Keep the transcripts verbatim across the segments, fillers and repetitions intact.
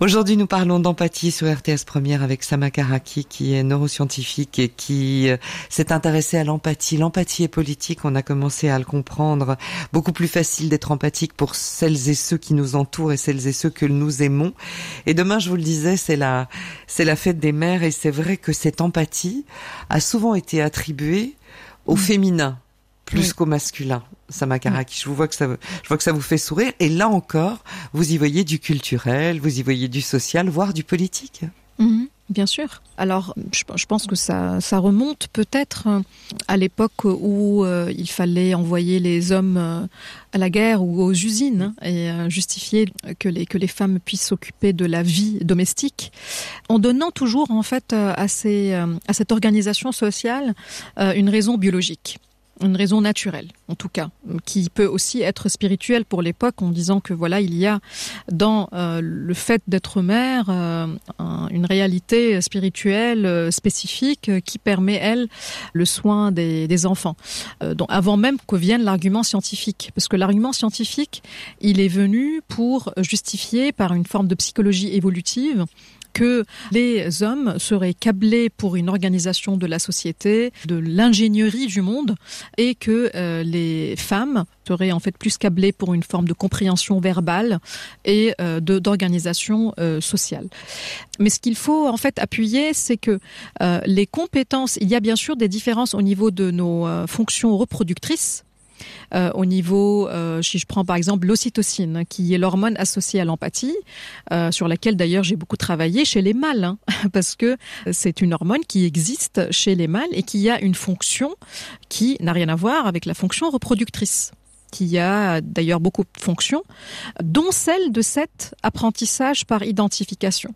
Aujourd'hui, nous parlons d'empathie sur R T S Première avec Sama Karaki, qui est neuroscientifique et qui euh, s'est intéressée à l'empathie. L'empathie est politique, on a commencé à le comprendre. Beaucoup plus facile d'être empathique pour celles et ceux qui nous entourent et celles et ceux que nous aimons. Et demain, je vous le disais, c'est la, c'est la fête des mères, et c'est vrai que cette empathie a souvent été attribuée au mmh. féminin, plus oui. qu'au masculin. Sama Karaki, je vous vois que ça, je vois que ça vous fait sourire. Et là encore, vous y voyez du culturel, vous y voyez du social, voire du politique. Mmh, bien sûr. Alors, je, je pense que ça, ça remonte peut-être à l'époque où euh, il fallait envoyer les hommes euh, à la guerre ou aux usines hein, et euh, justifier que les, que les femmes puissent s'occuper de la vie domestique, en donnant toujours en fait à, ces, à cette organisation sociale euh, une raison biologique. Une raison naturelle, en tout cas, qui peut aussi être spirituelle pour l'époque, en disant que voilà, il y a dans euh, le fait d'être mère euh, un, une réalité spirituelle euh, spécifique euh, qui permet, elle, le soin des, des enfants. Euh, donc, avant même que vienne l'argument scientifique, parce que l'argument scientifique, il est venu pour justifier par une forme de psychologie évolutive que les hommes seraient câblés pour une organisation de la société, de l'ingénierie du monde, et que euh, les femmes seraient en fait plus câblées pour une forme de compréhension verbale et euh, de, d'organisation euh, sociale. Mais ce qu'il faut en fait appuyer, c'est que euh, les compétences, il y a bien sûr des différences au niveau de nos euh, fonctions reproductrices. Euh, au niveau, euh, si je prends par exemple l'ocytocine, qui est l'hormone associée à l'empathie, euh, sur laquelle d'ailleurs j'ai beaucoup travaillé chez les mâles, hein, parce que c'est une hormone qui existe chez les mâles et qui a une fonction qui n'a rien à voir avec la fonction reproductrice, qui a d'ailleurs beaucoup de fonctions, dont celle de cet apprentissage par identification,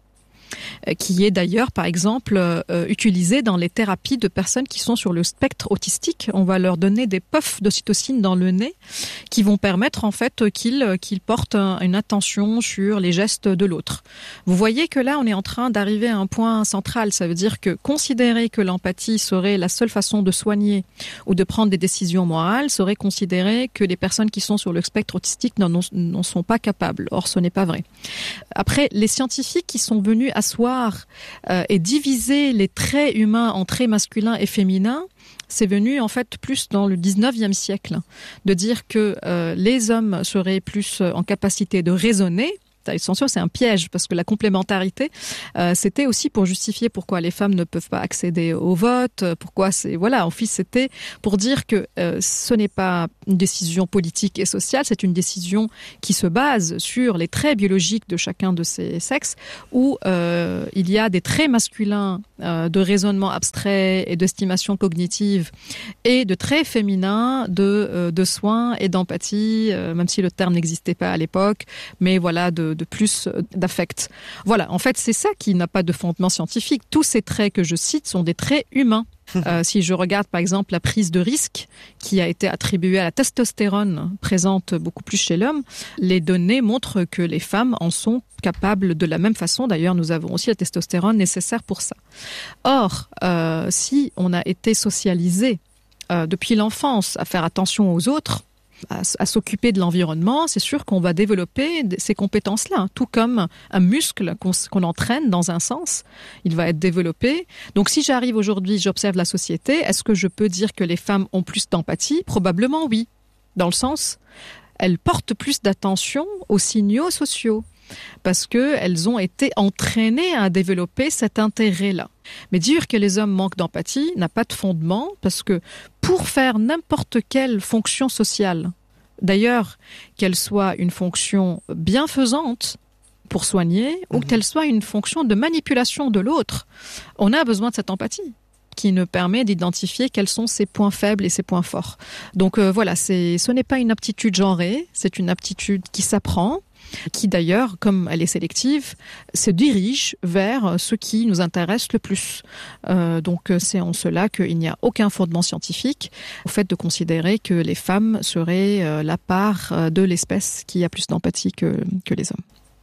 qui est d'ailleurs, par exemple, euh, utilisé dans les thérapies de personnes qui sont sur le spectre autistique. On va leur donner des puffs d'ocytocine dans le nez qui vont permettre, en fait, qu'ils, qu'ils portent un, une attention sur les gestes de l'autre. Vous voyez que là, on est en train d'arriver à un point central. Ça veut dire que considérer que l'empathie serait la seule façon de soigner ou de prendre des décisions morales serait considérer que les personnes qui sont sur le spectre autistique n'en, n'en sont pas capables. Or, ce n'est pas vrai. Après, les scientifiques qui sont venus asseoir euh, et diviser les traits humains en traits masculins et féminins, c'est venu en fait plus dans le dix-neuvième siècle, de dire que euh, les hommes seraient plus en capacité de raisonner. Attention, c'est un piège parce que la complémentarité, euh, c'était aussi pour justifier pourquoi les femmes ne peuvent pas accéder au vote, pourquoi c'est voilà, en fait, c'était pour dire que euh, ce n'est pas une décision politique et sociale, c'est une décision qui se base sur les traits biologiques de chacun de ces sexes, où euh, il y a des traits masculins euh, de raisonnement abstrait et d'estimation cognitive, et de traits féminins de euh, de soins et d'empathie, euh, même si le terme n'existait pas à l'époque, mais voilà de de plus d'affect. Voilà, en fait, c'est ça qui n'a pas de fondement scientifique. Tous ces traits que je cite sont des traits humains. Euh, si je regarde, par exemple, la prise de risque qui a été attribuée à la testostérone, présente beaucoup plus chez l'homme, les données montrent que les femmes en sont capables de la même façon. D'ailleurs, nous avons aussi la testostérone nécessaire pour ça. Or, euh, si on a été socialisé euh, depuis l'enfance à faire attention aux autres, À, à s'occuper de l'environnement, c'est sûr qu'on va développer ces compétences-là, tout comme un muscle qu'on, qu'on entraîne dans un sens, il va être développé. Donc si j'arrive aujourd'hui, j'observe la société, est-ce que je peux dire que les femmes ont plus d'empathie ? Probablement oui, dans le sens, elles portent plus d'attention aux signaux sociaux, parce qu'elles ont été entraînées à développer cet intérêt-là. Mais dire que les hommes manquent d'empathie n'a pas de fondement, parce que pour faire n'importe quelle fonction sociale, d'ailleurs qu'elle soit une fonction bienfaisante pour soigner, mmh. ou qu'elle soit une fonction de manipulation de l'autre, on a besoin de cette empathie qui nous permet d'identifier quels sont ses points faibles et ses points forts. Donc euh, voilà, c'est, ce n'est pas une aptitude genrée, c'est une aptitude qui s'apprend, qui d'ailleurs, comme elle est sélective, se dirige vers ce qui nous intéresse le plus. Euh, donc c'est en cela qu'il n'y a aucun fondement scientifique au fait de considérer que les femmes seraient euh, la part de l'espèce qui a plus d'empathie que, que les hommes.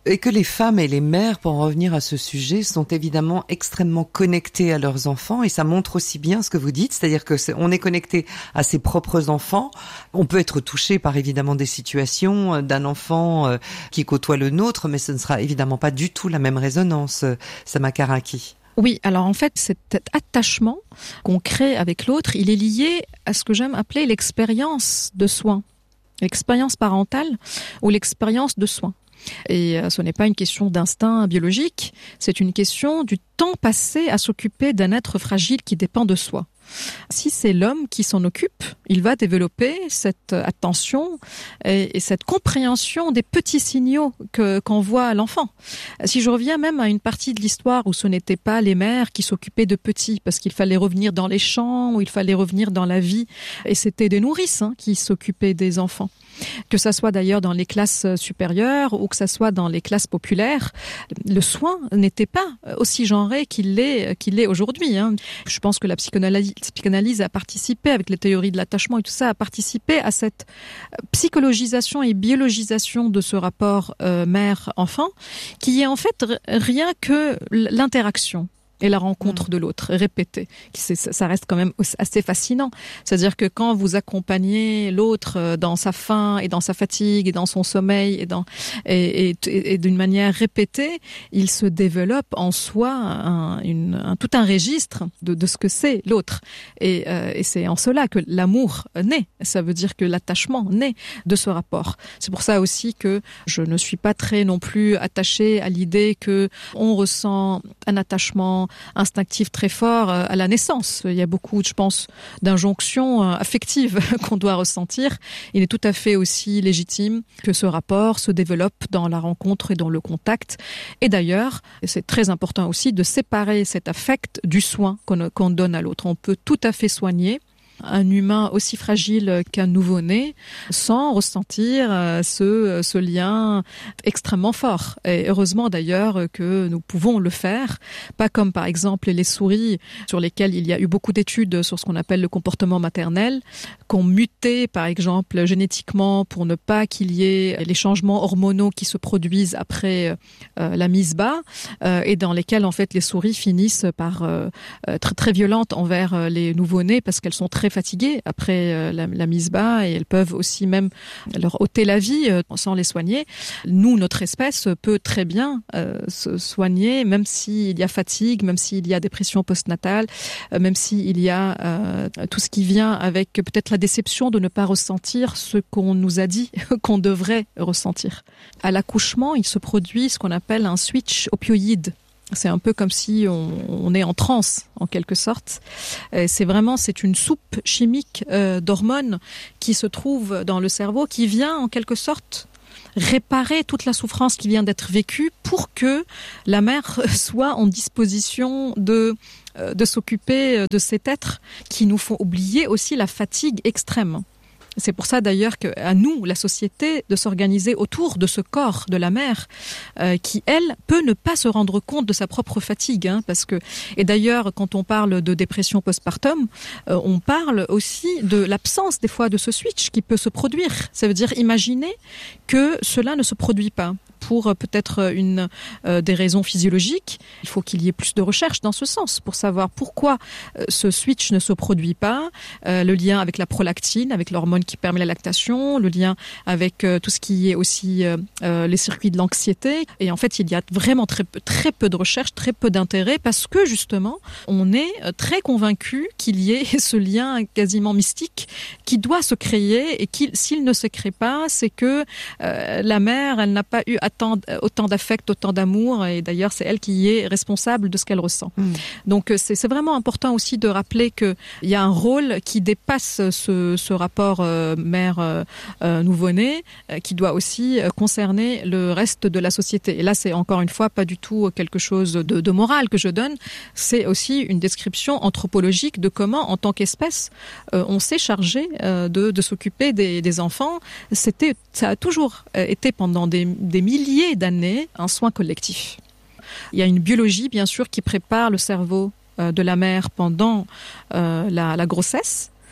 Et que les femmes et les mères, pour en revenir à ce sujet, sont évidemment extrêmement connectées à leurs enfants, et ça montre aussi bien ce que vous dites, c'est-à-dire que c'est, on est connecté à ses propres enfants. On peut être touché par évidemment des situations d'un enfant qui côtoie le nôtre, mais ce ne sera évidemment pas du tout la même résonance, Sama Karaki. Oui, alors en fait, cet attachement qu'on crée avec l'autre, il est lié à ce que j'aime appeler l'expérience de soin, l'expérience parentale ou l'expérience de soin. Et ce n'est pas une question d'instinct biologique, c'est une question du temps passé à s'occuper d'un être fragile qui dépend de soi. Si c'est l'homme qui s'en occupe, il va développer cette attention et, et cette compréhension des petits signaux que, qu'envoie l'enfant. Si je reviens même à une partie de l'histoire où ce n'était pas les mères qui s'occupaient de petits, parce qu'il fallait revenir dans les champs, où il fallait revenir dans la vie, et c'était des nourrices hein, qui s'occupaient des enfants. Que ça soit d'ailleurs dans les classes supérieures ou que ça soit dans les classes populaires, le soin n'était pas aussi genré qu'il l'est, qu'il l'est aujourd'hui. Hein. Je pense que la psychanalyse, la psychanalyse a participé, avec les théories de l'attachement et tout ça, a participé à cette psychologisation et biologisation de ce rapport euh, mère-enfant, qui est en fait rien que l'interaction et la rencontre de l'autre, répétée. Ça reste quand même assez fascinant. C'est-à-dire que quand vous accompagnez l'autre dans sa faim et dans sa fatigue et dans son sommeil et, dans, et, et, et d'une manière répétée, il se développe en soi un, une, un, tout un registre de, de ce que c'est l'autre. Et, euh, et c'est en cela que l'amour naît. Ça veut dire que l'attachement naît de ce rapport. C'est pour ça aussi que je ne suis pas très non plus attachée à l'idée que on ressent un attachement instinctif très fort à la naissance. Il y a beaucoup, je pense, d'injonctions affectives qu'on doit ressentir. Il est tout à fait aussi légitime que ce rapport se développe dans la rencontre et dans le contact. Et d'ailleurs, c'est très important aussi de séparer cet affect du soin qu'on, qu'on donne à l'autre. On peut tout à fait soigner un humain aussi fragile qu'un nouveau-né sans ressentir ce, ce lien extrêmement fort. Et heureusement d'ailleurs que nous pouvons le faire, pas comme par exemple les souris sur lesquelles il y a eu beaucoup d'études sur ce qu'on appelle le comportement maternel, qu'on muté par exemple génétiquement pour ne pas qu'il y ait les changements hormonaux qui se produisent après euh, la mise bas euh, et dans lesquels en fait les souris finissent par euh, être très violentes envers les nouveau-nés parce qu'elles sont très fatiguées après la, la mise bas et elles peuvent aussi même leur ôter la vie euh, sans les soigner. Nous, notre espèce peut très bien euh, se soigner même s'il y a fatigue, même s'il y a dépression postnatale, euh, même s'il y a euh, tout ce qui vient avec peut-être la déception de ne pas ressentir ce qu'on nous a dit qu'on devrait ressentir. À l'accouchement, il se produit ce qu'on appelle un switch opioïde. C'est un peu comme si on, on est en transe, en quelque sorte. C'est vraiment, c'est une soupe chimique euh, d'hormones qui se trouve dans le cerveau, qui vient en quelque sorte réparer toute la souffrance qui vient d'être vécue pour que la mère soit en disposition de, euh, de s'occuper de cet être qui nous font oublier aussi la fatigue extrême. C'est pour ça d'ailleurs qu'à nous, la société, de s'organiser autour de ce corps de la mère euh, qui, elle, peut ne pas se rendre compte de sa propre fatigue. Hein, parce que, et d'ailleurs, quand on parle de dépression postpartum, euh, on parle aussi de l'absence des fois de ce switch qui peut se produire. Ça veut dire imaginer que cela ne se produit pas. Pour peut-être une, euh, des raisons physiologiques, il faut qu'il y ait plus de recherches dans ce sens pour savoir pourquoi euh, ce switch ne se produit pas, euh, le lien avec la prolactine, avec l'hormone qui permet la lactation, le lien avec euh, tout ce qui est aussi euh, euh, les circuits de l'anxiété. Et en fait, il y a vraiment très peu, très peu de recherches, très peu d'intérêt parce que justement, on est très convaincu qu'il y ait ce lien quasiment mystique qui doit se créer et qu'il, s'il ne se crée pas, c'est que euh, la mère, elle n'a pas eu Autant, autant d'affect, autant d'amour, et d'ailleurs c'est elle qui est responsable de ce qu'elle ressent. Mmh. Donc c'est, c'est vraiment important aussi de rappeler qu'il y a un rôle qui dépasse ce, ce rapport euh, mère euh, euh, nouveau-né, euh, qui doit aussi euh, concerner le reste de la société. Et là c'est encore une fois pas du tout quelque chose de, de moral que je donne, c'est aussi une description anthropologique de comment en tant qu'espèce euh, on s'est chargé euh, de, de s'occuper des, des enfants. C'était, ça a toujours été pendant des, des milliers d'années un soin collectif. Il y a une biologie, bien sûr, qui prépare le cerveau euh, de la mère pendant euh, la, la grossesse.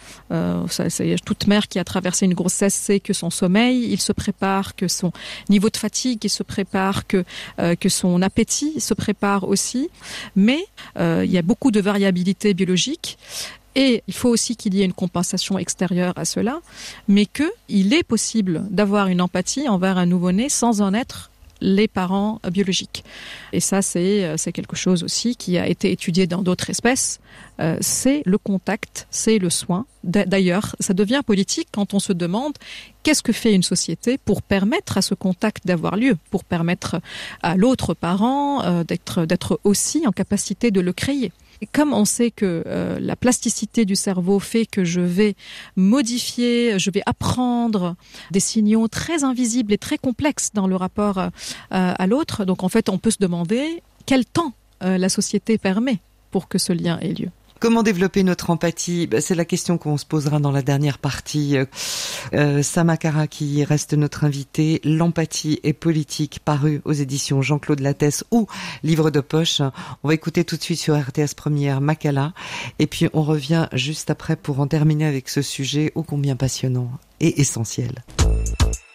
Euh, ça, c'est, toute mère qui a traversé une grossesse sait que son sommeil, il se prépare, que son niveau de fatigue, il se prépare, que euh, que son appétit se prépare aussi. Mais euh, il y a beaucoup de variabilité biologique. Et il faut aussi qu'il y ait une compensation extérieure à cela, mais qu'il est possible d'avoir une empathie envers un nouveau-né sans en être les parents biologiques. Et ça, c'est, c'est quelque chose aussi qui a été étudié dans d'autres espèces. Euh, c'est le contact, c'est le soin. D'ailleurs, ça devient politique quand on se demande qu'est-ce que fait une société pour permettre à ce contact d'avoir lieu, pour permettre à l'autre parent euh, d'être, d'être aussi en capacité de le créer. Et comme on sait que euh, la plasticité du cerveau fait que je vais modifier, je vais apprendre des signaux très invisibles et très complexes dans le rapport euh, à l'autre, donc en fait on peut se demander quel temps euh, la société permet pour que ce lien ait lieu. Comment développer notre empathie ? Ben, c'est la question qu'on se posera dans la dernière partie. Euh, Sama Karaki reste notre invité. L'empathie est politique, paru aux éditions Jean-Claude Lattès ou livre de poche. On va écouter tout de suite sur R T S Première Makala. Et puis on revient juste après pour en terminer avec ce sujet ô combien passionnant et essentiel.